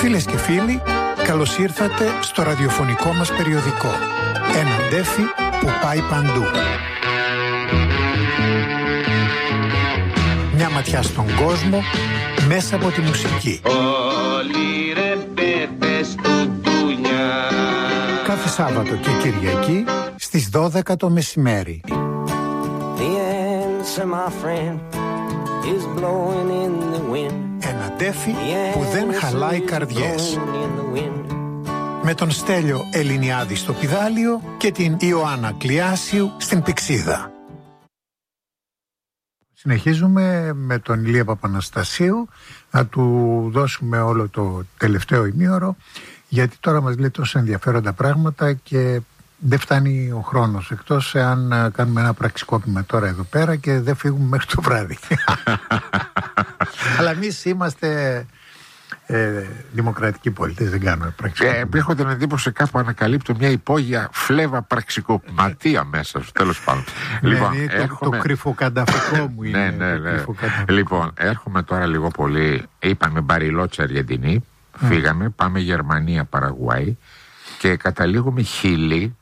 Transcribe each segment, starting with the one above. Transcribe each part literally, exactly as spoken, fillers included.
Φίλες και φίλοι, καλώς ήρθατε στο ραδιοφωνικό μας περιοδικό. Ένα ντέφι που πάει παντού. Μια ματιά στον κόσμο μέσα από τη μουσική. Όλοι ρε πέπες του ντουνιά. Κάθε Σάββατο και Κυριακή στις δώδεκα το μεσημέρι. Ένα ντέφι που δεν χαλάει καρδιές. Με τον Στέλιο Ελληνιάδη στο πηδάλιο και την Ιωάννα Κλιάσιου στην πηξίδα. Συνεχίζουμε με τον Ηλία Παπαναστασίου, να του δώσουμε όλο το τελευταίο ημίωρο, γιατί τώρα μας λέει τόσο ενδιαφέροντα πράγματα και δεν φτάνει ο χρόνος, εκτός εάν κάνουμε ένα πραξικόπημα τώρα εδώ πέρα και δεν φύγουμε μέχρι το βράδυ. Αλλά εμείς είμαστε ε, δημοκρατικοί πολίτες, δεν κάνουμε πραξικόπημα. Ε, έχω την εντύπωση κάπου ανακαλύπτω μια υπόγεια φλέβα πραξικοπηματία μέσα σου, τέλος πάντων. Ναι, Λοιπόν, ναι, το, έρχομαι... το κρυφοκανταφικό μου είναι. ναι, ναι, ναι. Λοιπόν, έρχομαι τώρα λίγο πολύ, είπαμε Μπαριλότσα Αργεντινή, mm. φύγαμε, πάμε Γερμανία, Παραγουάη και καταλήγουμε Χίλη,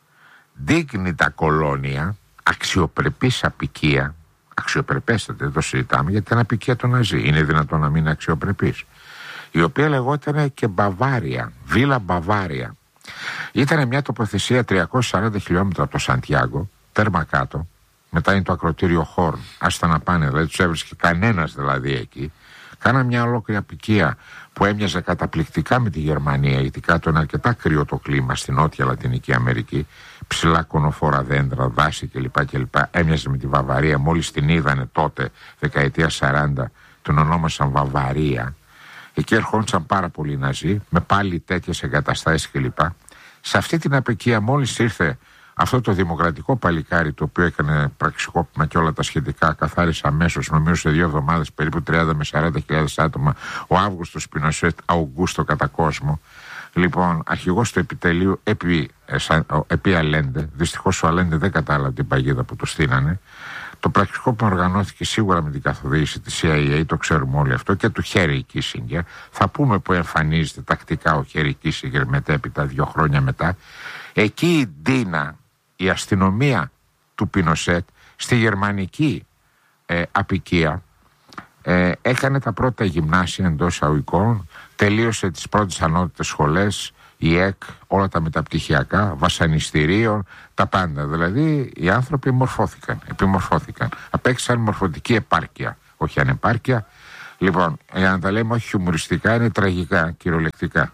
δείχνητα κολόνια, αξιοπρεπής απικία, αξιοπρεπέστατα, δεν το συζητάμε, γιατί ήταν απικία το Ναζί, είναι δυνατόν να μην είναι αξιοπρεπής, η οποία λεγόταν και Μπαβάρια, Βίλα Μπαβάρια. Ήταν μια τοποθεσία τριακόσια σαράντα χιλιόμετρα από το Σαντιάγκο, τέρμα κάτω, μετά είναι το ακροτήριο Χόρν, άστα να πάνε, δηλαδή τους έβρισκε κανένας δηλαδή εκεί. Κάνα μια ολόκληρη απικία που έμοιαζε καταπληκτικά με τη Γερμανία, γιατί κάτω είναι αρκετά κρύο το κλίμα στην Νότια Λατινική Αμερική, ψηλά κονοφόρα δέντρα, δάση κλπ. κλπ. Έμοιαζε με τη Βαβαρία, μόλις την είδανε τότε, δεκαετία σαράντα, τον ονόμασαν Βαβαρία. Εκεί ερχόντουσαν πάρα πολλοί Ναζί, με πάλι τέτοιες εγκαταστάσεις κλπ. Σε αυτή την απικία μόλις ήρθε αυτό το δημοκρατικό παλικάρι, το οποίο έκανε πραξικόπημα και όλα τα σχετικά, καθάρισε αμέσως, νομίζω σε δύο εβδομάδες, περίπου τριάντα με σαράντα χιλιάδες άτομα, ο Αύγουστος Πινοσέτ Αουγκούστο κατά κόσμο. Λοιπόν, αρχηγός του επιτελείου επί, επί Αλέντε, δυστυχώς ο Αλέντε δεν κατάλαβε την παγίδα που του στείνανε. Το πραξικόπημα οργανώθηκε σίγουρα με την καθοδήγηση της σι άι έι, το ξέρουμε όλοι αυτό, και του Χέρι Κίσινγκερ. Θα πούμε που εμφανίζεται τακτικά ο Χέρι Κίσινγκερ μετέπειτα, δύο χρόνια μετά. Εκεί η Ντίνα, η αστυνομία του Πινοσέτ, στη γερμανική ε, απικία, ε, έκανε τα πρώτα γυμνάσια εντός εισαγωγικών, τελείωσε τις πρώτες ανώτατες σχολές, η ΕΚ, όλα τα μεταπτυχιακά, βασανιστήριων, τα πάντα. Δηλαδή οι άνθρωποι μορφώθηκαν, επιμορφώθηκαν, απέκτησαν μορφωτική επάρκεια, όχι ανεπάρκεια. Λοιπόν, για να τα λέμε όχι χιουμοριστικά, είναι τραγικά, κυριολεκτικά.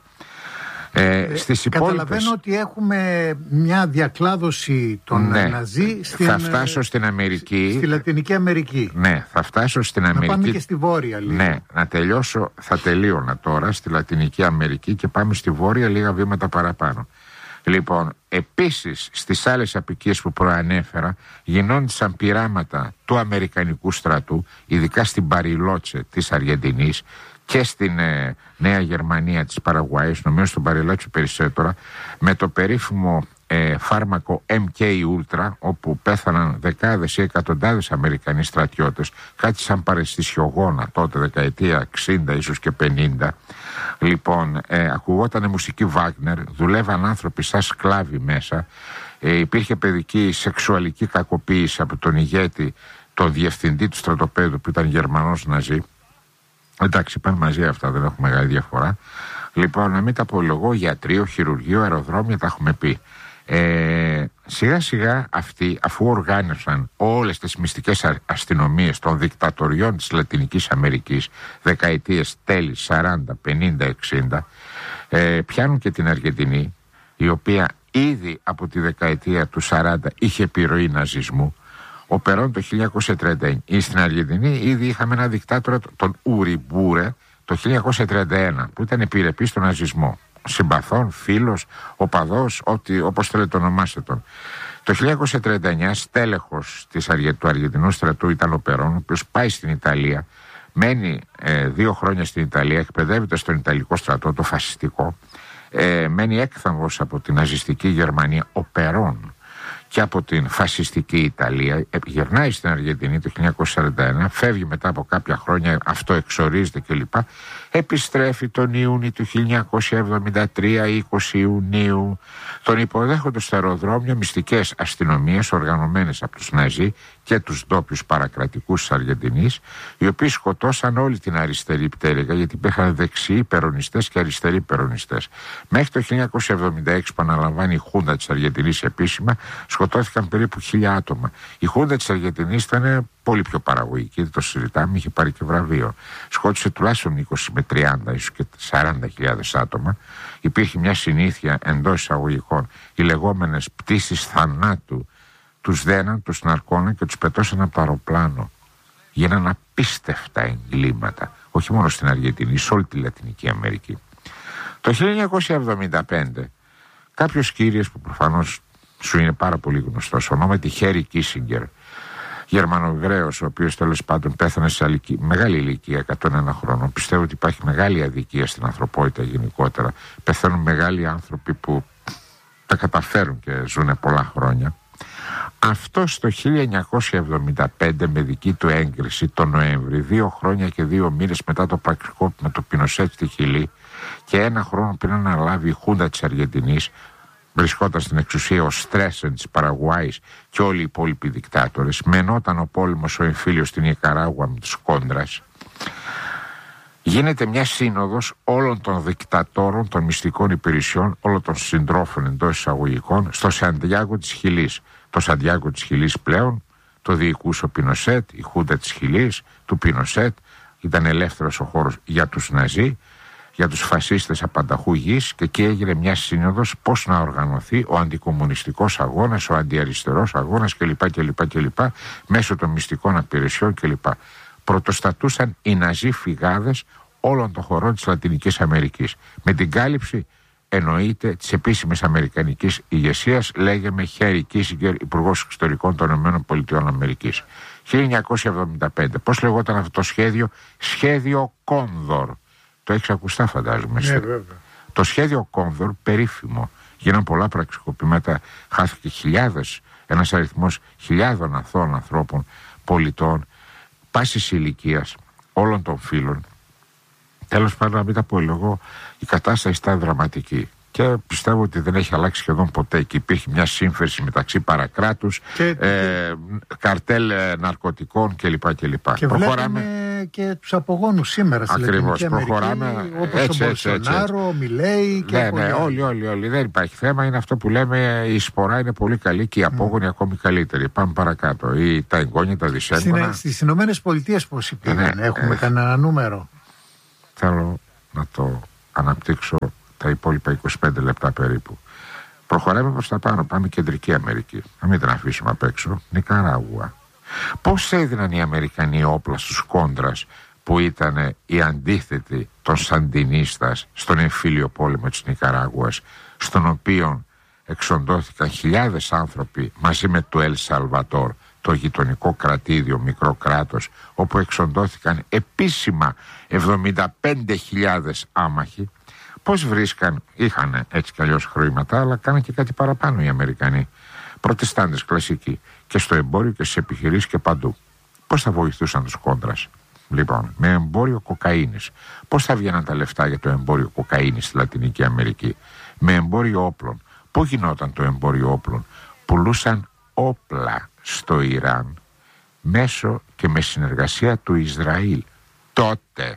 Ε, στις υπόλοιπες... Καταλαβαίνω ότι έχουμε μια διακλάδωση των ναι, Ναζί στην, θα φτάσω στην Αμερική, στη Λατινική Αμερική. Ναι, θα φτάσω στην να Αμερική. Να πάμε και στη Βόρεια λίγο. Ναι, να τελειώσω, θα τελείωνα τώρα στη Λατινική Αμερική και πάμε στη Βόρεια λίγα βήματα παραπάνω. Λοιπόν, επίσης στις άλλες απικίες που προανέφερα γινόντουσαν πειράματα του Αμερικανικού στρατού, ειδικά στην Μπαριλότσε της Αργεντινής και στην ε, Νέα Γερμανία της Παραγουάης, νομίζω στον Μπαριλότσο περισσότερα, με το περίφημο ε, φάρμακο εμ κέι Ultra, όπου πέθαναν δεκάδες ή εκατοντάδες Αμερικανοί στρατιώτες, κάτι σαν παρεστησιογόνα τότε, δεκαετία εξήντα ίσως και πενήντα. Λοιπόν, ε, ακουγόταν μουσική Βάγνερ, δουλεύαν άνθρωποι σαν σκλάβοι μέσα, ε, υπήρχε παιδική σεξουαλική κακοποίηση από τον ηγέτη, τον διευθυντή του στρατοπέδου που ήταν Γερμανός Ναζί. Εντάξει, πάνε μαζί αυτά, δεν έχουμε μεγάλη διαφορά. Λοιπόν, να μην τα απολογώ, γιατρείο, χειρουργείο, αεροδρόμια, τα έχουμε πει. Ε, σιγά σιγά αυτοί, αφού οργάνωσαν όλες τις μυστικές αστυνομίες των δικτατοριών της Λατινικής Αμερικής, δεκαετίες τέλη σαράντα, πενήντα, εξήντα, ε, πιάνουν και την Αργεντινή, η οποία ήδη από τη δεκαετία του σαράντα είχε επιρροή ναζισμού. Ο Περόν το χίλια εννιακόσια τριάντα εννιά, στην Αργεντινή ήδη είχαμε ένα δικτάτορα, τον Ουριμπουρε, το χίλια εννιακόσια τριάντα ένα, που ήταν επιρρεπής στον ναζισμό. Συμπαθών, φίλος, οπαδός, ό,τι, όπως θέλετε το ονομάστε τον. Το χίλια εννιακόσια τριάντα εννιά, στέλεχος της, του Αργεντινού στρατού ήταν ο Περόν, ο οποίος πάει στην Ιταλία, μένει ε, δύο χρόνια στην Ιταλία, εκπαιδεύεται στον Ιταλικό στρατό, το φασιστικό, ε, μένει έκθαμβος από την ναζιστική Γερμανία, ο Περόν. και από την φασιστική Ιταλία, γυρνάει στην Αργεντινή το χίλια εννιακόσια σαράντα ένα, φεύγει μετά από κάποια χρόνια, αυτό εξορίζεται κλπ. Επιστρέφει τον Ιούνιο του χίλια εννιακόσια εβδομήντα τρία, είκοσι Ιουνίου. Τον υποδέχονται στο αεροδρόμιο μυστικές αστυνομίες οργανωμένες από τους Ναζί και τους ντόπιους παρακρατικούς της Αργεντινής, οι οποίοι σκοτώσαν όλη την αριστερή πτέρυγα, γιατί υπήρχαν δεξιοί περονιστές και αριστεροί περονιστές. Μέχρι το χίλια εννιακόσια εβδομήντα έξι, που αναλαμβάνει η Χούντα της Αργεντινής επίσημα, σκοτώθηκαν περίπου χίλια άτομα. Η Χούντα της Αργεντινής ήταν πολύ πιο παραγωγική, δεν το συζητάμε, είχε πάρει και βραβείο. Σκότωσε τουλάχιστον είκοσι με τριάντα, ίσως και σαράντα χιλιάδες άτομα. Υπήρχε μια συνήθεια εντός εισαγωγικών, οι λεγόμενες πτήσεις θανάτου. Τους δέναν, τους ναρκώναν και τους πετώσαν από το αεροπλάνο. Γίνανε απίστευτα εγκλήματα, όχι μόνο στην Αργεντινή, σε όλη τη Λατινική Αμερική. Το χίλια εννιακόσια εβδομήντα πέντε, κάποιος κύριος που προφανώς σου είναι πάρα πολύ γνωστός, ονόματι Χέρι Κίσιγκερ, Γερμανογραίος, ο οποίος τέλος πάντων πέθανε σε αλική, μεγάλη ηλικία, εκατόν ένα χρόνων. Πιστεύω ότι υπάρχει μεγάλη αδικία στην ανθρωπότητα γενικότερα. Πεθαίνουν μεγάλοι άνθρωποι που τα καταφέρουν και ζουν πολλά χρόνια. Αυτό το χίλια εννιακόσια εβδομήντα πέντε, με δική του έγκριση το Νοέμβρη, δύο χρόνια και δύο μήνες μετά το πραξικόπημα του Πινοσέτ στη Χιλή και ένα χρόνο πριν αναλάβει η Χούντα της Αργεντινής, βρισκόταν στην εξουσία ο Στρέσεν της Παραγουάης και όλοι οι υπόλοιποι δικτάτορες, μενόταν ο πόλεμος ο εμφύλιος στην Νικαράγουα με τους Κόντρας. Γίνεται μια σύνοδος όλων των δικτατόρων των μυστικών υπηρεσιών, όλων των συντρόφων εντός εισαγωγικών, στο Σαντιάγκο της Χιλής. Το Σαντιάγκο της Χιλής πλέον το διοικούσε ο Πινοσέτ, η Χούντα της Χιλής, του Πινοσέτ. Ήταν ελεύθερος ο χώρος για τους Ναζί, για τους φασίστες απανταχού γης, και εκεί έγινε μια σύνοδος πώς να οργανωθεί ο αντικομμουνιστικός αγώνας, ο αντιαριστερός αγώνας κλπ. κλπ, κλπ μέσω των μυστικών υπηρεσιών κλπ. Πρωτοστατούσαν οι Ναζί φυγάδες όλων των χωρών της Λατινικής Αμερικής. Με την κάλυψη, εννοείται, της επίσημης αμερικανικής ηγεσίας, λέγαμε Χέρι Κίσιγκερ, Υπουργός Εξωτερικών των ΗΠΑ. χίλια εννιακόσια εβδομήντα πέντε. Πώς λεγόταν αυτό το σχέδιο? Σχέδιο Κόνδορ. Το έχεις ακουστά, φαντάζομαι. Ναι, βέβαια. Το σχέδιο Κόνδορ, περίφημο, γίναν πολλά πραξικοπήματα, χάθηκε χιλιάδες, ένας αριθμός χιλιάδων αθώων ανθρώπων, πολιτών, πάσης ηλικίας, όλων των φύλων. Τέλος πάντων, να μην τα πω εγώ, η κατάσταση ήταν δραματική. Και πιστεύω ότι δεν έχει αλλάξει σχεδόν ποτέ. Και υπήρχε μια σύμφερση μεταξύ παρακράτους, και, ε, καρτέλ ε, ναρκωτικών κλπ. κλπ. Και προχωράμε και τους απογόνους σήμερα στη Λατινική Αμερική, όπως έτσι, ο Μπολσονάρο, ο Μιλέη και ναι, ναι, όλοι, όλοι, όλοι. Δεν υπάρχει θέμα. Είναι αυτό που λέμε, η σπορά είναι πολύ καλή και οι απόγονοι mm. ακόμη καλύτεροι. Πάμε παρακάτω. Ή τα εγγόνια, τα δυσέγγωνα. Στις Ηνωμένες Πολιτείες πώς υπήρχαν, ναι, έχουμε ε, κανένα νούμερο? Θέλω να το αναπτύξω τα υπόλοιπα είκοσι πέντε λεπτά περίπου. Προχωράμε προς τα πάνω, πάμε Κεντρική Αμερική. Να μην την αφήσουμε απ' έξω. Νικαράγουα. Πώς έδιναν οι Αμερικανοί όπλα στους Κόντρας, που ήταν οι αντίθετοι των Σαντινίστας στον εμφύλιο πόλεμο της Νικαράγουας, στον οποίο εξοντώθηκαν χιλιάδες άνθρωποι μαζί με το Ελ Σαλβατόρ, το γειτονικό κρατήδιο, μικρό κράτος, όπου εξοντώθηκαν επίσημα εβδομήντα πέντε χιλιάδες άμαχοι. Πώς βρίσκαν, είχαν έτσι κι αλλιώς χρήματα, αλλά κάναν και κάτι παραπάνω οι Αμερικανοί. Προτεστάντες κλασικοί, και στο εμπόριο και στις επιχειρήσεις και παντού. Πώς θα βοηθούσαν τους Κόντρας? Λοιπόν, με εμπόριο κοκαίνης. Πώς θα βγαίναν τα λεφτά για το εμπόριο κοκαίνης στη Λατινική Αμερική? Με εμπόριο όπλων. Πού γινόταν το εμπόριο όπλων? Πουλούσαν όπλα στο Ιράν μέσω και με συνεργασία του Ισραήλ. Τότε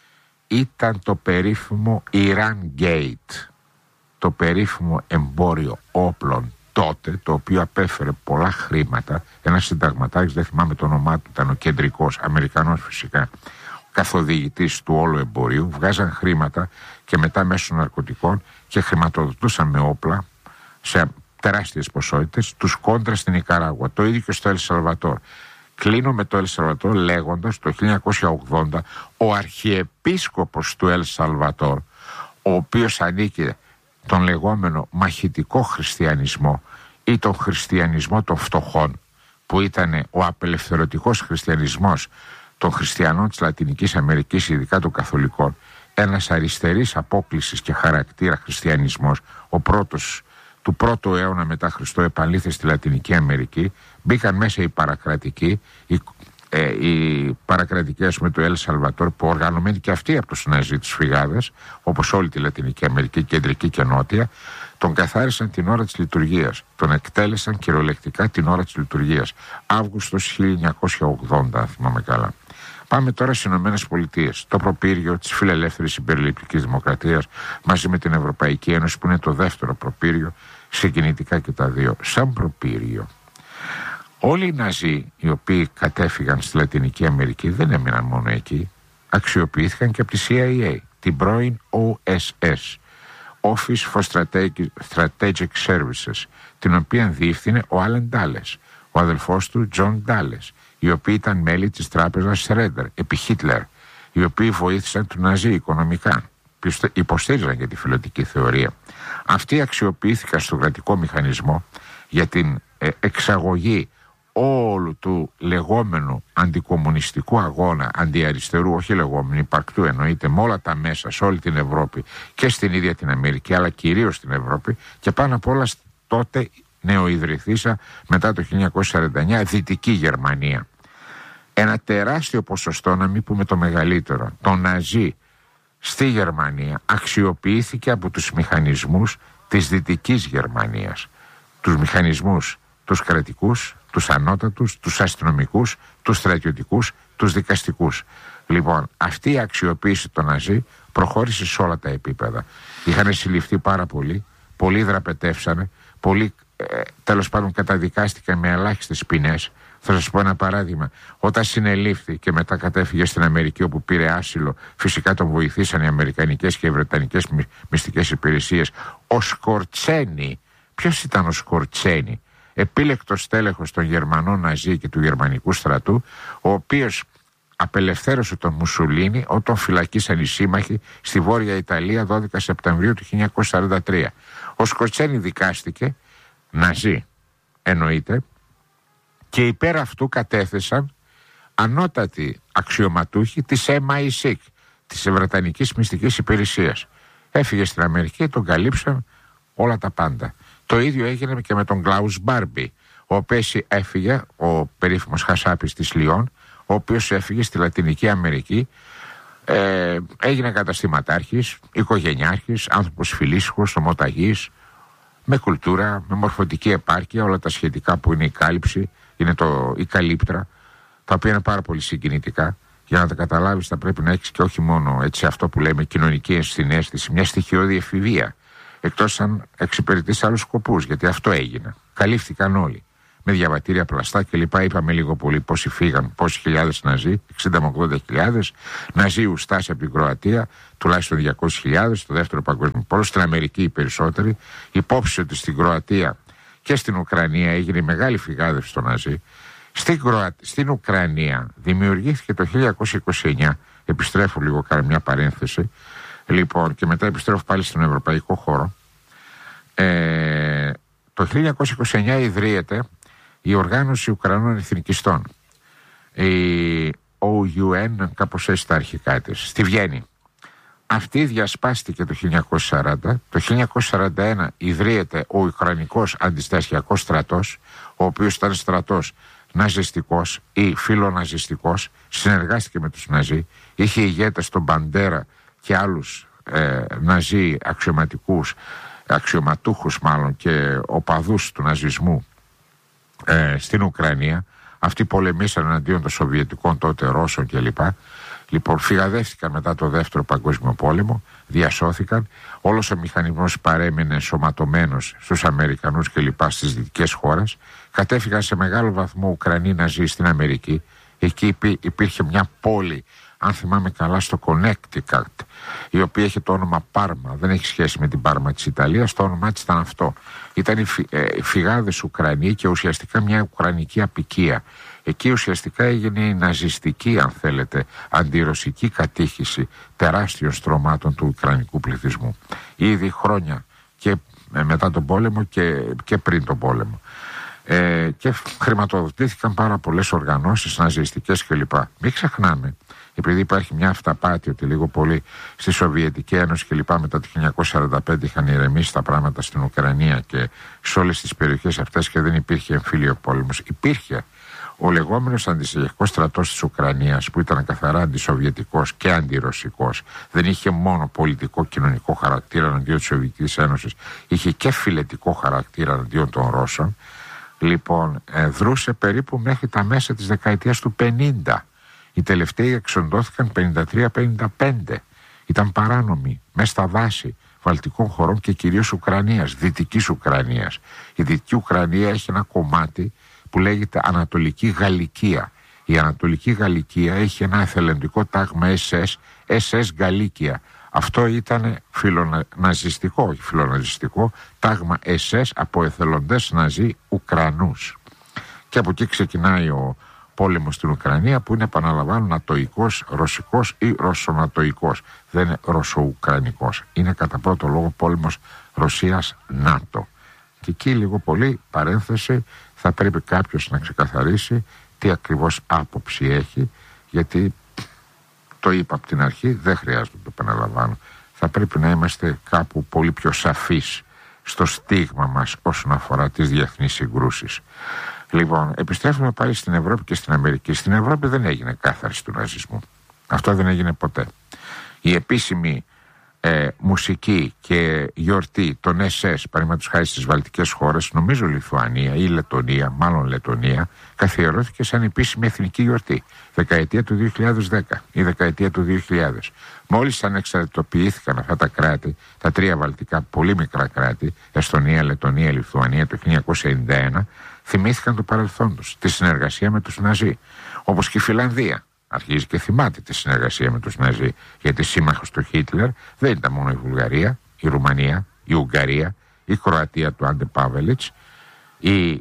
ήταν το περίφημο Iran Gate, το περίφημο εμπόριο όπλων τότε, το οποίο απέφερε πολλά χρήματα. Ένας συνταγματάρχης, δεν θυμάμαι το όνομά του, ήταν ο κεντρικός, Αμερικανός φυσικά, ο καθοδηγητής του όλου εμπορίου. Βγάζαν χρήματα και μετά μέσω ναρκωτικών και χρηματοδοτούσαν με όπλα σε τεράστιες ποσότητες τους Κόντρα στην Νικαράγουα. Το ίδιο και στο Ελ Σαλβατόρ. Κλείνω με το Ελ Σαλβατόρ λέγοντας, το χίλια εννιακόσια ογδόντα ο αρχιεπίσκοπος του Ελ Σαλβατόρ, ο οποίος ανήκε τον λεγόμενο μαχητικό χριστιανισμό ή τον χριστιανισμό των φτωχών, που ήταν ο απελευθερωτικός χριστιανισμός των χριστιανών της Λατινικής Αμερικής, ειδικά των καθολικών, ένας αριστερής απόκλησης και χαρακτήρα χριστιανισμός, ο πρώτος του πρώτου αιώνα μετά Χριστό επαλήθη στη Λατινική Αμερική. Μπήκαν μέσα οι παρακρατικοί, οι, ε, οι παρακρατικοί ας πούμε του Ελ Σαλβατόρ, που οργανωμένοι και αυτοί από τους Ναζί, τους φυγάδες, όπως όλη τη Λατινική Αμερική, κεντρική και νότια, τον καθάρισαν την ώρα της λειτουργίας. Τον εκτέλεσαν κυριολεκτικά την ώρα της λειτουργίας. Αύγουστος χίλια εννιακόσια ογδόντα, αν θυμάμαι καλά. Πάμε τώρα στις Ηνωμένες Πολιτείες. Το προπύργιο της φιλελεύθερης συμπεριληπτικής δημοκρατίας μαζί με την Ευρωπαϊκή Ένωση, που είναι το δεύτερο προπύργιο, συγκινητικά και τα δύο. Σαν προπύργιο, όλοι οι Ναζί οι οποίοι κατέφυγαν στη Λατινική Αμερική δεν έμειναν μόνο εκεί. Αξιοποιήθηκαν και από τη σι άι έι, την πρώην ο ες ες, Office for Strategic, Strategic Services, την οποία διεύθυνε ο Άλεν Ντάλες, ο αδελφός του Τζον Ντάλες, οι οποίοι ήταν μέλη της τράπεζας Σρέντερ επί Χίτλερ, οι οποίοι βοήθησαν του Ναζί οικονομικά, υποστήριζαν για τη φιλωτική θεωρία. Αυτοί αξιοποιήθηκαν στον κρατικό μηχανισμό για την ε, εξαγωγή όλου του λεγόμενου αντικομμουνιστικού αγώνα, αντιαριστερού, όχι λεγόμενου, υπαρκτού εννοείται, με όλα τα μέσα σε όλη την Ευρώπη και στην ίδια την Αμερική, αλλά κυρίως στην Ευρώπη, και πάνω απ' όλα τότε νεοειδρυθήσα μετά το χίλια εννιακόσια σαράντα εννιά Δυτική Γερμανία. Ένα τεράστιο ποσοστό, να μην πούμε το μεγαλύτερο, των Ναζί στη Γερμανία αξιοποιήθηκε από τους μηχανισμούς της Δυτικής Γερμανίας. Τους μηχανισμούς, τους κρατικούς, τους ανώτατους, τους αστυνομικούς, τους στρατιωτικούς, τους δικαστικούς. Λοιπόν, αυτή η αξιοποίηση των Ναζί προχώρησε σε όλα τα επίπεδα. Είχαν συλληφθεί πάρα πολλοί, πολλοί δραπετεύσανε, πολλοί ε, τέλος πάντων καταδικάστηκαν με ελάχιστες ποινές. Θα σας πω ένα παράδειγμα. Όταν συνελήφθη και μετά κατέφυγε στην Αμερική, όπου πήρε άσυλο, φυσικά τον βοηθήσαν οι αμερικανικές και οι βρετανικές μυστικές υπηρεσίες. Ο Σκορτσένι, ποιος ήταν ο Σκορτσένι? Επίλεκτος τέλεχος των Γερμανών Ναζί και του γερμανικού στρατού, ο οποίος απελευθέρωσε τον Μουσολίνι όταν φυλακίσαν οι σύμμαχοι στη Βόρεια Ιταλία δώδεκα Σεπτεμβρίου του χίλια εννιακόσια σαράντα τρία. Ο Σκορτσένι δικάστηκε, Ναζί εννοείται, και υπέρ αυτού κατέθεσαν ανώτατοι αξιωματούχοι της εμ άι σικ, της Βρετανικής Μυστικής Υπηρεσίας. Έφυγε στην Αμερική, τον καλύψαν όλα τα πάντα. Το ίδιο έγινε και με τον Κλάους Μπάρμπι, ο οποίος έφυγε, ο περίφημος Χασάπης της Λιόν, ο οποίος έφυγε στη Λατινική Αμερική, ε, έγινε καταστηματάρχης, οικογενειάρχης, άνθρωπος φιλήσυχος, ομοταγής, με κουλτούρα, με μορφωτική επάρκεια, όλα τα σχετικά που είναι η κάλυψη, είναι το, η καλύπτρα, τα οποία είναι πάρα πολύ συγκινητικά. Για να τα καταλάβεις θα πρέπει να έχεις και όχι μόνο έτσι αυτό που λέμε κοινωνική ενσυναίσθηση, μια στοιχειώδη εφηβεία, εκτός αν εξυπηρετείς άλλους σκοπούς, γιατί αυτό έγινε. Καλύφθηκαν όλοι, με διαβατήρια πλαστά κλπ. Είπαμε λίγο πολύ πόσοι φύγαν, πόσοι χιλιάδες Ναζί, εξήντα με ογδόντα χιλιάδες, Ναζί ουστάς από την Κροατία, τουλάχιστον διακόσιες χιλιάδες, στο δεύτερο παγκόσμιο πόλεμο, στην Αμερική οι περισσότεροι. Υπόψη ότι στην Κροατία και στην Ουκρανία έγινε μεγάλη φυγάδευση των Ναζί. Στην, Κροα... στην Ουκρανία δημιουργήθηκε το χίλια εννιακόσια είκοσι εννιά, επιστρέφω λίγο, κάνω μια παρένθεση, λοιπόν, και μετά επιστρέφω πάλι στον ευρωπαϊκό χώρο. Ε, το χίλια εννιακόσια είκοσι εννιά ιδρύεται η Οργάνωση Ουκρανών Εθνικιστών, η ο γιου εν, κάπως έτσι τα αρχικά της, στη Βιέννη. Αυτή διασπάστηκε το χίλια εννιακόσια σαράντα. Το χίλια εννιακόσια σαράντα ένα ιδρύεται ο Ουκρανικός Αντιστασιακός Στρατός, ο οποίος ήταν στρατός ναζιστικός ή φιλοναζιστικός, συνεργάστηκε με τους Ναζί, είχε ηγέτες τον Μπαντέρα και άλλους ε, Ναζί αξιωματικούς, αξιωματούχους μάλλον και οπαδούς του ναζισμού ε, στην Ουκρανία. Αυτοί πολεμήσαν εναντίον των Σοβιετικών τότε Ρώσων κλπ. Λοιπόν, φυγαδεύτηκαν μετά το δεύτερο παγκόσμιο πόλεμο, διασώθηκαν, όλος ο μηχανισμός παρέμεινε ενσωματωμένος στους Αμερικανούς και λοιπά στις δυτικές χώρες, κατέφυγαν σε μεγάλο βαθμό Ουκρανοί Ναζί στην Αμερική. Εκεί υπήρχε μια πόλη, αν θυμάμαι καλά, στο Connecticut, η οποία έχει το όνομα Πάρμα, δεν έχει σχέση με την Πάρμα της Ιταλίας, το όνομά της ήταν αυτό. Ήταν οι φυγάδες Ουκρανοί και ουσιαστικά μια Ουκρανική αποικία. Εκεί ουσιαστικά έγινε η ναζιστική, αν θέλετε, αντιρωσική κατήχηση τεράστιων στρωμάτων του ουκρανικού πληθυσμού. Ήδη χρόνια και μετά τον πόλεμο και, και πριν τον πόλεμο. Ε, και χρηματοδοτήθηκαν πάρα πολλές οργανώσεις ναζιστικές κλπ. Μην ξεχνάμε επειδή υπάρχει μια αυταπάτη ότι λίγο πολύ στη Σοβιετική Ένωση και λοιπά μετά το χίλια εννιακόσια σαράντα πέντε είχαν ηρεμήσει τα πράγματα στην Ουκρανία και σε όλες τις περιοχές αυτές και δεν υπήρχε εμφύλιο πόλεμος. Υπήρχε ο λεγόμενος αντισοβιετικός στρατός της Ουκρανίας, που ήταν καθαρά αντισοβιετικός και αντιρωσικός. Δεν είχε μόνο πολιτικό κοινωνικό χαρακτήρα εναντίον της Σοβιετικής Ένωσης, είχε και φιλετικό χαρακτήρα εναντίον των Ρώσων. Λοιπόν, ε, δρούσε περίπου μέχρι τα μέσα της δεκαετίας του πενήντα. Οι τελευταίοι εξοντώθηκαν πενήντα τρία πενήντα πέντε. Ήταν παράνομοι μέσα στα δάση βαλτικών χωρών και κυρίως Ουκρανίας, δυτικής Ουκρανίας. Η δυτική Ουκρανία έχει ένα κομμάτι που λέγεται Ανατολική Γαλλικία. Η Ανατολική Γαλλικία έχει ένα εθελοντικό τάγμα ες ες, ες ες Γκαλίκια. Αυτό ήταν φιλοναζιστικό, όχι φιλοναζιστικό, τάγμα ες ες από εθελοντές ναζί Ουκρανούς. Και από εκεί ξεκινάει ο πόλεμος στην Ουκρανία, που είναι, επαναλαμβάνω, νατοϊκός, ρωσικός ή ρωσονατοϊκός. Δεν είναι ρωσοουκρανικός. Είναι κατά πρώτο λόγο πόλεμος Ρωσίας-ΝΑΤΟ. Και εκεί λίγο πολύ, παρένθεση, θα πρέπει κάποιος να ξεκαθαρίσει τι ακριβώς άποψη έχει, γιατί το είπα από την αρχή, δεν χρειάζεται να το επαναλαμβάνω. Θα πρέπει να είμαστε κάπου πολύ πιο σαφείς στο στίγμα μας όσον αφορά τις διεθνείς συγκρούσεις. Λοιπόν, επιστρέφουμε πάλι στην Ευρώπη και στην Αμερική. Στην Ευρώπη δεν έγινε κάθαρση του ναζισμού. Αυτό δεν έγινε ποτέ. Η επίσημη ε, μουσική και γιορτή των ες ες, παραδείγματος χάρη στις βαλτικές χώρες, νομίζω Λιθουανία ή Λετονία, μάλλον Λετονία, καθιερώθηκε σαν επίσημη εθνική γιορτή. Δεκαετία του δύο χιλιάδες δέκα ή δεκαετία του δύο χιλιάδες. Μόλις ανεξαρτητοποιήθηκαν αυτά τα κράτη, τα τρία βαλτικά πολύ μικρά κράτη, Εστονία, Λετονία, Λιθουανία, το χίλια εννιακόσια ενενήντα ένα, θυμήθηκαν το παρελθόν τους, τη συνεργασία με τους Ναζί. Όπως και η Φιλανδία αρχίζει και θυμάται τη συνεργασία με τους Ναζί, γιατί σύμμαχος του Χίτλερ δεν ήταν μόνο η Βουλγαρία, η Ρουμανία, η Ουγγαρία, η Κροατία του Άντε Πάβελιτς, η,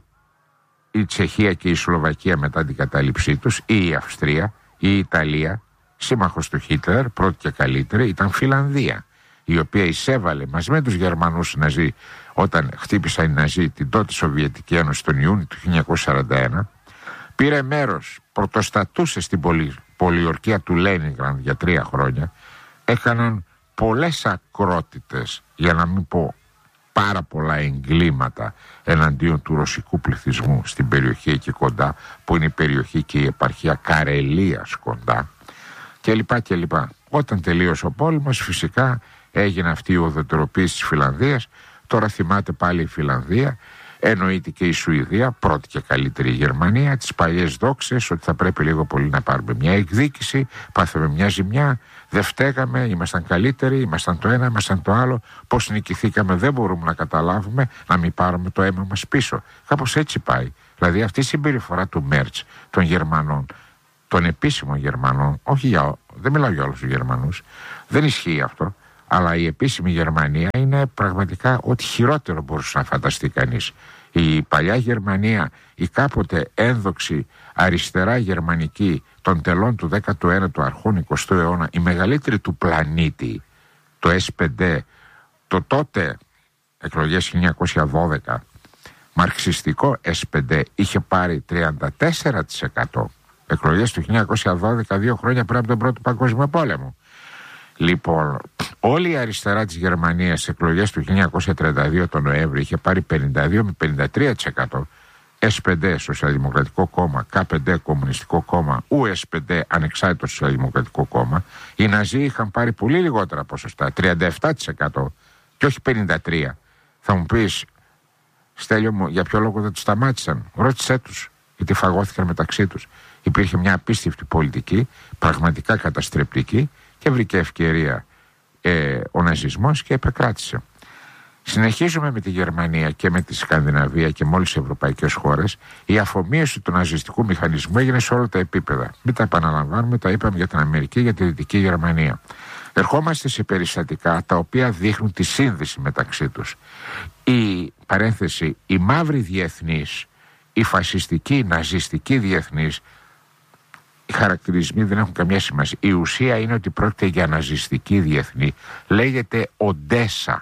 η Τσεχία και η Σλοβακία μετά την κατάληψή τους, ή η Αυστρία, ή η Ιταλία. Σύμμαχος του Χίτλερ, πρώτη και καλύτερη, ήταν Φιλανδία, η οποία εισέβαλε μαζί με τους Γερμανούς Ναζί όταν χτύπησαν οι Ναζί την τότε Σοβιετική Ένωση τον Ιούνιο του χίλια εννιακόσια σαράντα ένα. Πήρε μέρος, πρωτοστατούσε στην πολυ, πολιορκία του Λένινγκραντ για τρία χρόνια. Έκαναν πολλές ακρότητες, για να μην πω πάρα πολλά εγκλήματα εναντίον του ρωσικού πληθυσμού στην περιοχή εκεί κοντά, που είναι η περιοχή και η επαρχία Καρελίας κοντά, κλπ. κλπ. Όταν τελείωσε ο πόλεμος, φυσικά έγινε αυτή η ουδετεροποίηση της Φιλανδίας. Τώρα θυμάται πάλι η Φιλανδία, εννοείται και η Σουηδία, πρώτη και καλύτερη η Γερμανία, τις παλιές δόξες ότι θα πρέπει λίγο πολύ να πάρουμε μια εκδίκηση, πάθαμε μια ζημιά, δεν φταίγαμε, ήμασταν καλύτεροι, ήμασταν το ένα, ήμασταν το άλλο, πώς νικηθήκαμε δεν μπορούμε να καταλάβουμε, να μην πάρουμε το αίμα μας πίσω. Κάπως έτσι πάει. Δηλαδή αυτή η συμπεριφορά του Μέρτς, των Γερμανών, των επίσημων Γερμανών, όχι για, δεν μιλάω για όλους τους Γερμανούς, δεν ισχύει αυτό. Αλλά η επίσημη Γερμανία είναι πραγματικά ό,τι χειρότερο μπορούσε να φανταστεί κανείς. Η παλιά Γερμανία, η κάποτε ένδοξη αριστερά γερμανική των τελών του δέκατου ένατου αρχών εικοστού αιώνα, η μεγαλύτερη του πλανήτη, το ες πέντε, το τότε εκλογές χίλια εννιακόσια δώδεκα, μαρξιστικό ες πέντε, είχε πάρει τριάντα τέσσερα τοις εκατό. Εκλογές του χίλια εννιακόσια δώδεκα, δύο χρόνια πριν από τον Πρώτο Παγκόσμιο Πόλεμο. Λοιπόν, όλη η αριστερά της Γερμανίας στις εκλογές του χίλια εννιακόσια τριάντα δύο τον Νοέμβρη είχε πάρει πενήντα δύο με πενήντα τρία τοις εκατό. ες πέντε Σοσιαλδημοκρατικό Κόμμα, κέι πέντε Κομμουνιστικό Κόμμα, γιου ες πέντε Ανεξάρτητο Σοσιαλδημοκρατικό Κόμμα. Οι Ναζί είχαν πάρει πολύ λιγότερα ποσοστά, τριάντα επτά τοις εκατό και όχι πενήντα τρία τοις εκατό. Θα μου πεις, Στέλιο μου, για ποιο λόγο δεν τους σταμάτησαν? Ρώτησέ τους, γιατί φαγώθηκαν μεταξύ τους. Υπήρχε μια απίστευτη πολιτική, πραγματικά καταστρεπτική, και βρήκε ευκαιρία ε, ο ναζισμός και επεκράτησε. Συνεχίζουμε με τη Γερμανία και με τη Σκανδιναβία και με όλες τις ευρωπαϊκές χώρες. Η αφομοίωση του ναζιστικού μηχανισμού έγινε σε όλα τα επίπεδα. Μην τα επαναλαμβάνουμε, τα είπαμε για την Αμερική, για τη Δυτική Γερμανία. Ερχόμαστε σε περιστατικά τα οποία δείχνουν τη σύνδεση μεταξύ τους. Η παρένθεση, η μαύρη διεθνής, η φασιστική, η ναζιστική διεθνής, οι χαρακτηρισμοί δεν έχουν καμία σημασία. Η ουσία είναι ότι πρόκειται για ναζιστική διεθνή. Λέγεται Οντέσα.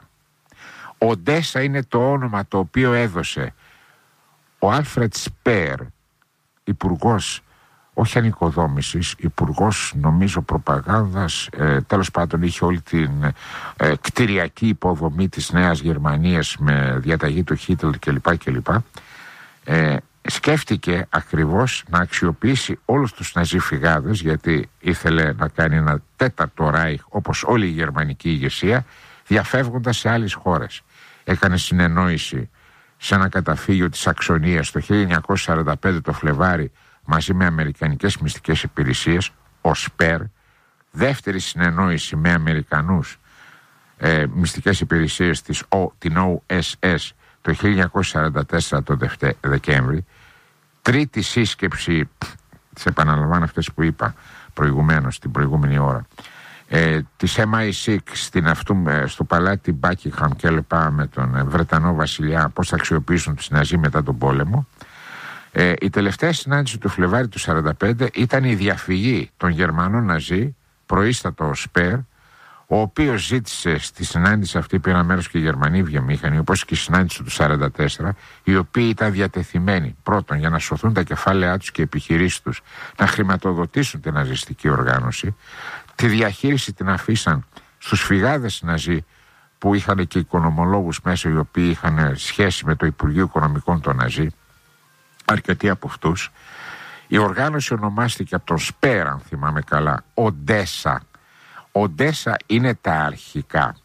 Οντέσα είναι το όνομα το οποίο έδωσε ο Άλφρετ Σπέρ, υπουργός όχι ανοικοδόμησης, υπουργός νομίζω προπαγάνδας, ε, τέλος πάντων είχε όλη την ε, κτηριακή υποδομή της Νέας Γερμανίας με διαταγή του Χίτλερ κλπ. κλπ. Ε, σκέφτηκε ακριβώς να αξιοποιήσει όλους τους ναζί φυγάδες, γιατί ήθελε να κάνει ένα τέταρτο Ράιχ όπως όλη η γερμανική ηγεσία, διαφεύγοντας σε άλλες χώρες. Έκανε συνεννόηση σε ένα καταφύγιο της Σαξονίας το χίλια εννιακόσια σαράντα πέντε το Φλεβάρι μαζί με αμερικανικές μυστικές υπηρεσίες, ο ΣΠΕΡ, δεύτερη συνεννόηση με Αμερικανούς ε, μυστικές υπηρεσίες της, ο, την ο ες ες το χίλια εννιακόσια σαράντα τέσσερα το Δεκέμβρι, τρίτη σύσκεψη, τις επαναλαμβάνω αυτές που είπα προηγουμένως την προηγούμενη ώρα, ε, της εμ άι εξ στην αυτού, στο παλάτι Buckingham και λοιπά με τον Βρετανό βασιλιά, πώς θα αξιοποιήσουν τους Ναζί μετά τον πόλεμο. Ε, η τελευταία συνάντηση του Φλεβάρι του σαράντα πέντε ήταν η διαφυγή των Γερμανών Ναζί, προείστατο ο ΣΠΕΡ, ο οποίος ζήτησε στη συνάντηση αυτή, πήραν μέρος και οι Γερμανοί βιομήχανοι, όπως και η συνάντηση του σαράντα τέσσερα, οι οποίοι ήταν διατεθειμένοι πρώτον για να σωθούν τα κεφάλαιά τους και οι επιχειρήσεις τους, να χρηματοδοτήσουν την ναζιστική οργάνωση. Τη διαχείριση την αφήσαν στους φυγάδες Ναζί που είχαν και οικονομολόγους μέσα, οι οποίοι είχαν σχέση με το Υπουργείο Οικονομικών των Ναζί, αρκετοί από αυτούς. Η οργάνωση ονομάστηκε από τον ΣΠΕΡ, αν θυμάμαι καλά, Οντέσα. Οντέσα είναι τα αρχικά.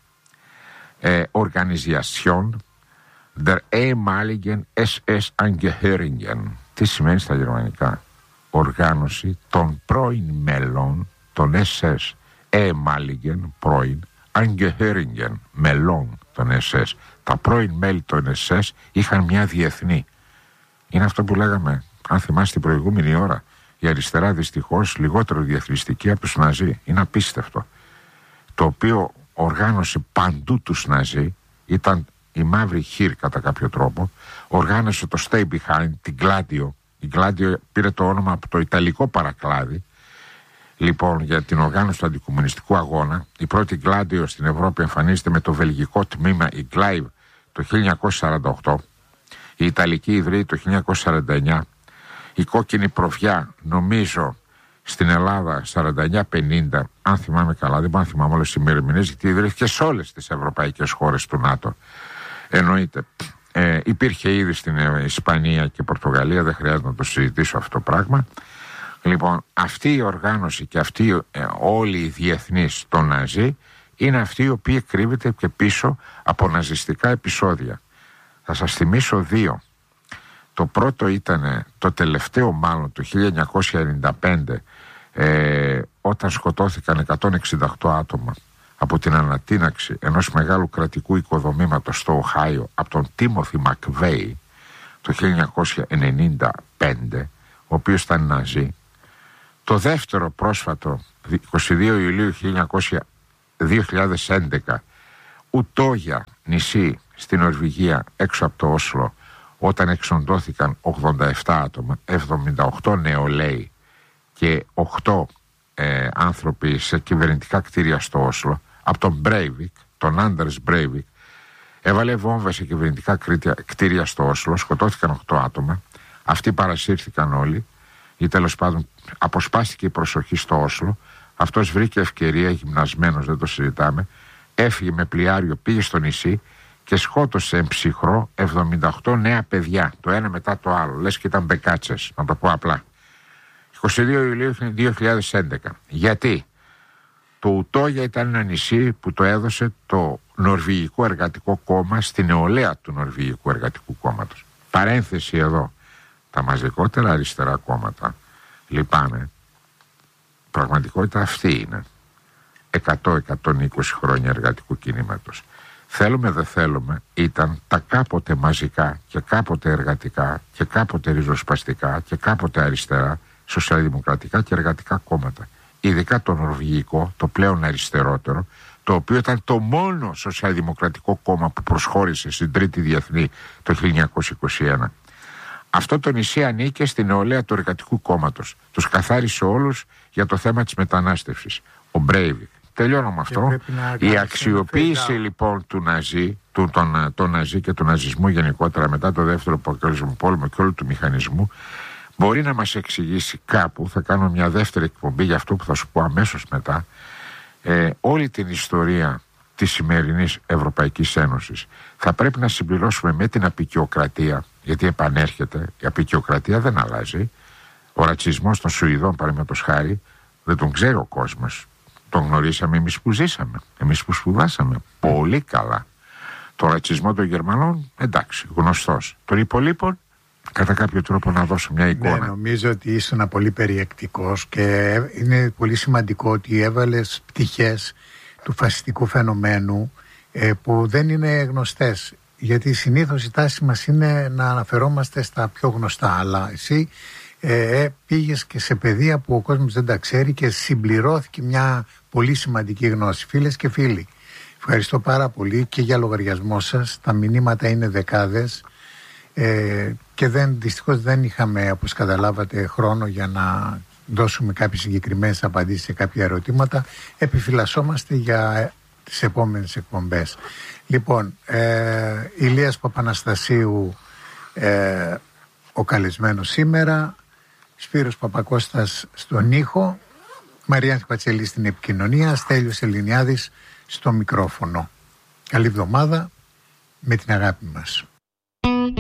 Ε, Organisation der ehemaligen ες ες Angehörigen. Τι σημαίνει στα γερμανικά? Οργάνωση των πρώην μελών των ες ες. Ehemaligen, πρώην, Angehörigen, μελών των ες ες. Τα πρώην μέλη των ες ες είχαν μια διεθνή. Είναι αυτό που λέγαμε, αν θυμάστε την προηγούμενη ώρα, η αριστερά δυστυχώς λιγότερο διεθνιστική από τους Ναζί. Είναι απίστευτο. Το οποίο οργάνωσε παντού τους Ναζί, ήταν η μαύρη χείρ κατά κάποιο τρόπο, οργάνωσε το Stay Behind, την Gladio. Η Gladio πήρε το όνομα από το ιταλικό παρακλάδι, λοιπόν, για την οργάνωση του αντικομμουνιστικού αγώνα. Η πρώτη Gladio στην Ευρώπη εμφανίζεται με το βελγικό τμήμα, η Gleiv, το χίλια εννιακόσια σαράντα οκτώ. Η Ιταλική Ιδρύη το χίλια εννιακόσια σαράντα εννιά, η Κόκκινη Προβιά νομίζω στην Ελλάδα σαράντα εννιά πενήντα, αν θυμάμαι καλά, δεν μπορώ να θυμάμαι όλες τις ημερομηνίες, γιατί ιδρύθηκε σε όλες τις ευρωπαϊκές χώρες του ΝΑΤΟ. Εννοείται. Ε, υπήρχε ήδη στην Ισπανία και Πορτογαλία, δεν χρειάζεται να το συζητήσω αυτό το πράγμα. Λοιπόν, αυτή η οργάνωση και αυτή ε, όλοι οι διεθνείς των Ναζί είναι αυτοί οι οποίοι κρύβεται και πίσω από ναζιστικά επεισόδια. Θα σας θυμίσω δύο. Το πρώτο ήταν το τελευταίο μάλλον το χίλια εννιακόσια ενενήντα πέντε, ε, όταν σκοτώθηκαν εκατόν εξήντα οκτώ άτομα από την ανατείναξη ενός μεγάλου κρατικού οικοδομήματος στο Οχάιο από τον Τίμοθι Μακβέι το χίλια εννιακόσια ενενήντα πέντε, ο οποίος ήταν Ναζί. Το δεύτερο πρόσφατο, είκοσι δύο Ιουλίου δύο χιλιάδες έντεκα, Ουτόγια νησί στην Νορβηγία έξω από το Όσλο, όταν εξοντώθηκαν ογδόντα επτά άτομα, εβδομήντα οκτώ νεολαίοι και οκτώ ε, άνθρωποι σε κυβερνητικά κτίρια στο Όσλο, από τον Μπρέιβικ, τον Άντερς Μπρέιβικ, έβαλε βόμβα σε κυβερνητικά κτίρια στο Όσλο, σκοτώθηκαν οκτώ άτομα, αυτοί παρασύρθηκαν όλοι, ή τέλος πάντων αποσπάστηκε η προσοχή στο Όσλο, αυτός βρήκε ευκαιρία, γυμνασμένος, δεν το συζητάμε, έφυγε με πλοιάριο, πήγε στο νησί και σκότωσε εμψυχρό εβδομήντα οκτώ νέα παιδιά, το ένα μετά το άλλο, λες και ήταν μπεκάτσες, να το πω απλά. είκοσι δύο Ιουλίου δύο χιλιάδες έντεκα. Γιατί? Το Ουτόγια ήταν ένα νησί που το έδωσε το Νορβηγικό Εργατικό Κόμμα στη νεολαία του Νορβηγικού Εργατικού Κόμματος. Παρένθεση εδώ. Τα μαζικότερα αριστερά κόμματα, λυπάμαι, πραγματικότητα αυτή είναι. εκατό με εκατόν είκοσι χρόνια εργατικού κινήματος. Θέλουμε δεν θέλουμε, ήταν τα κάποτε μαζικά και κάποτε εργατικά και κάποτε ριζοσπαστικά και κάποτε αριστερά σοσιαλδημοκρατικά και εργατικά κόμματα. Ειδικά το νορβηγικό, το πλέον αριστερότερο, το οποίο ήταν το μόνο σοσιαλδημοκρατικό κόμμα που προσχώρησε στην Τρίτη Διεθνή το χίλια εννιακόσια είκοσι ένα. Αυτό το νησί ανήκε στην νεολαία του Εργατικού Κόμματος. Τους καθάρισε όλους για το θέμα της μετανάστευσης. Ο Μπρέιβικ. Τελειώνω με αυτό. Η αξιοποίηση λοιπόν του Ναζί, του, τον, τον Ναζί και του ναζισμού γενικότερα μετά το δεύτερο παγκόσμιο πόλεμο και όλου του μηχανισμού, μπορεί να μας εξηγήσει κάπου, θα κάνω μια δεύτερη εκπομπή για αυτό που θα σου πω αμέσως μετά, ε, όλη την ιστορία της σημερινής Ευρωπαϊκής Ένωσης. Θα πρέπει να συμπληρώσουμε με την αποικιοκρατία, γιατί επανέρχεται, η αποικιοκρατία δεν αλλάζει. Ο ρατσισμός των Σουηδών, παραδείγματος χάρη, δεν τον ξέρει ο κόσμος. Τον γνωρίσαμε εμείς που ζήσαμε, εμείς που σπουδάσαμε πολύ καλά. Το ρατσισμό των Γερμανών, εντάξει, γνωστός. Των υπολείπων, κατά κάποιο τρόπο να δώσω μια εικόνα. Ναι, νομίζω ότι ήσουν πολύ περιεκτικός και είναι πολύ σημαντικό ότι έβαλες πτυχές του φασιστικού φαινομένου ε, που δεν είναι γνωστές. Γιατί συνήθως η τάση μας είναι να αναφερόμαστε στα πιο γνωστά, αλλά εσύ ε, πήγες και σε πεδία που ο κόσμος δεν τα ξέρει και συμπληρώθηκε μια πολύ σημαντική γνώση. Φίλες και φίλοι, ευχαριστώ πάρα πολύ και για λογαριασμό σας. Τα μηνύματα είναι δεκάδες ε, και δεν, δυστυχώς δεν είχαμε, όπως καταλάβατε, χρόνο για να δώσουμε κάποιες συγκεκριμένες απαντήσεις σε κάποια ερωτήματα. Επιφυλασσόμαστε για τις επόμενες εκπομπές. Λοιπόν, ε, Ηλίας Παπαναστασίου ε, ο καλεσμένος σήμερα, Σπύρος Παπακώστας στον ήχο, Μαριάνθη Πατσελή στην επικοινωνία, Στέλιος Ελληνιάδης στο μικρόφωνο. Καλή εβδομάδα με την αγάπη μας.